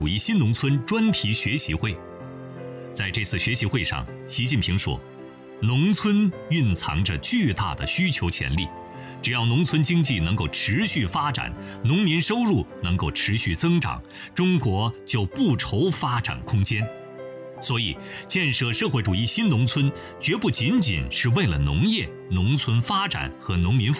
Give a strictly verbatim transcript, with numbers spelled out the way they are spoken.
主义新农村专题学习会。在这次学习会上，习近平说，农村蕴藏着巨大的需求潜力，只要农村经济能够持续发展，农民收入能够持续增长，中国就不愁发展空间。所以，建设社会主义新农村绝不仅仅是为了农业、农村发展和农民